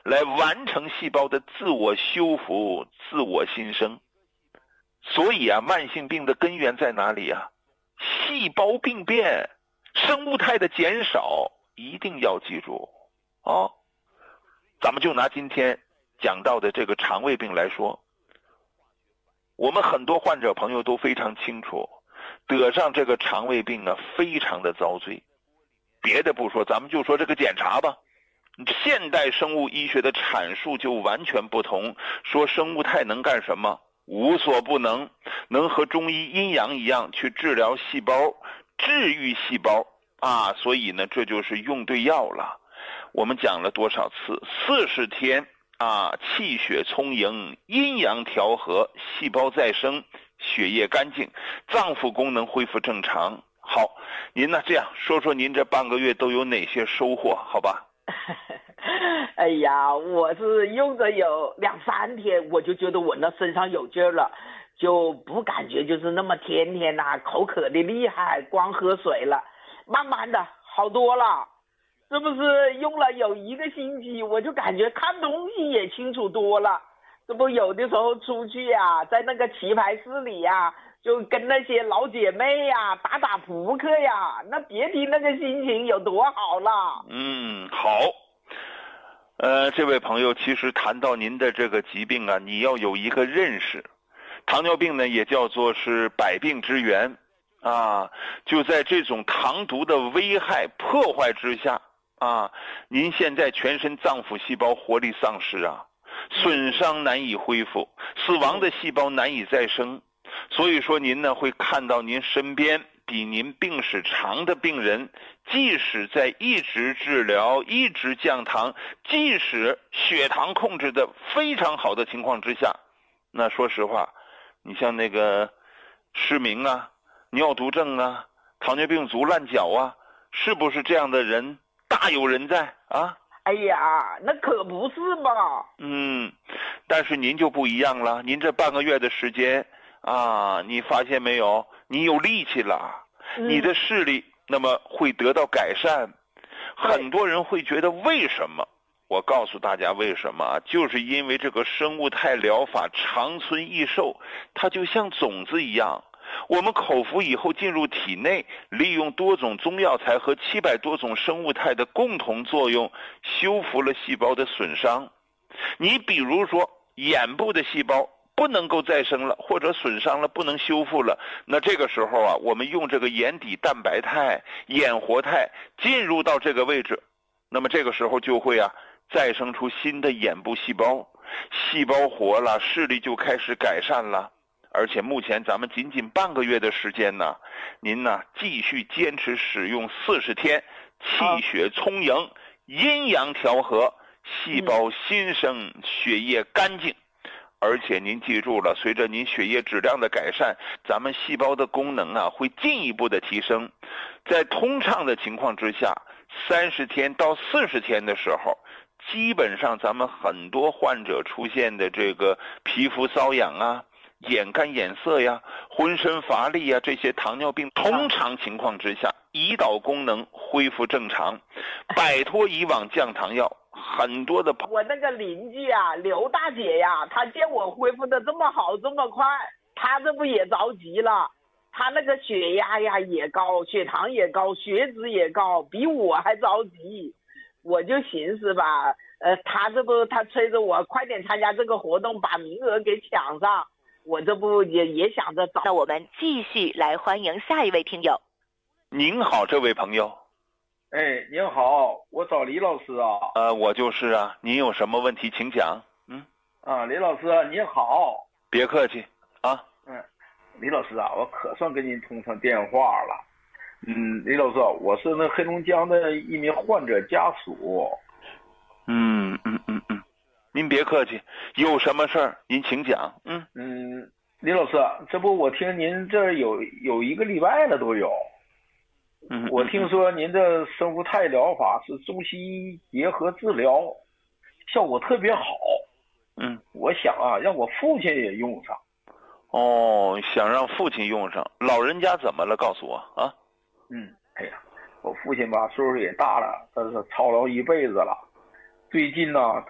来完成细胞的自我修复、自我新生。所以啊，慢性病的根源在哪里啊？细胞病变，生物态的减少，一定要记住哦。咱们就拿今天讲到的这个肠胃病来说，我们很多患者朋友都非常清楚，得上这个肠胃病啊，非常的遭罪。别的不说，咱们就说这个检查吧。现代生物医学的阐述就完全不同，说生物态能干什么？无所不能，能和中医阴阳一样去治疗细胞、治愈细胞啊！所以呢，这就是用对药了。我们讲了多少次？40天啊，气血充盈，阴阳调和，细胞再生，血液干净，脏腑功能恢复正常。好，您呢这样说说您这半个月都有哪些收获？好吧？ 哎呀，我是用着有2-3天，我就觉得我那身上有劲儿了，就不感觉就是那么天天口渴的厉害，光喝水了，慢慢的好多了。这不是用了有1个星期，我就感觉看东西也清楚多了。这不有的时候出去呀，在那个棋牌室里呀，就跟那些老姐妹呀打打扑克呀，那别提那个心情有多好了。 好。这位朋友，其实谈到您的这个疾病啊，你要有一个认识，糖尿病呢也叫做是百病之源啊，就在这种糖毒的危害破坏之下啊，您现在全身脏腑细胞活力丧失啊，损伤难以恢复，死亡的细胞难以再生，所以说您呢会看到您身边比您病史长的病人，即使在一直治疗、一直降糖，即使血糖控制的非常好的情况之下，那说实话，你像那个失明啊、尿毒症啊、糖尿病足烂脚啊，是不是这样的人大有人在啊？ 哎呀，那可不是嘛。 但是您就不一样了，您这半个月的时间啊，你发现没有？你有力气了，你的视力那么会得到改善。很多人会觉得为什么？我告诉大家为什么，就是因为这个生物态疗法长存益寿，它就像种子一样，我们口服以后进入体内，利用多种中药材和700多种生物态的共同作用，修复了细胞的损伤。你比如说眼部的细胞不能够再生了，或者损伤了不能修复了，那这个时候啊，我们用这个眼底蛋白肽、眼活肽进入到这个位置，那么这个时候就会再生出新的眼部细胞，细胞活了，视力就开始改善了。而且目前咱们仅仅半个月的时间呢，您呢继续坚持使用40天，气血充盈，阴阳调和，细胞新生，血液干净。而且您记住了，随着您血液质量的改善，咱们细胞的功能会进一步的提升。在通畅的情况之下，30天到40天的时候，基本上咱们很多患者出现的这个皮肤瘙痒啊、眼干眼涩呀、浑身乏力呀，这些糖尿病通常情况之下，胰岛功能恢复正常，摆脱以往降糖药。很多的我那个邻居刘大姐她见我恢复的这么好这么快，她这不也着急了，她那个血压也高，血糖也高，血脂也高，比我还着急。我就寻思吧，她催着我快点参加这个活动，把名额给抢上，我这不也想着找。 那我们继续来欢迎下一位听友。 您好，这位朋友。 哎，您好，我找李老师啊。 我就是啊，您有什么问题请讲。 李老师您好。 别客气啊。 李老师我可算跟您通上电话了。李老师，我是那黑龙江的一名患者家属。 您别客气，有什么事儿您请讲。 李老师，这不我听您这有1个礼拜了都有。我听说您的生物态疗法是中西医结合治疗，效果特别好。我想让我父亲也用上。 想让父亲用上，老人家怎么了？告诉我啊。 哎呀，我父亲吧岁数也大了，他是操劳一辈子了，最近呢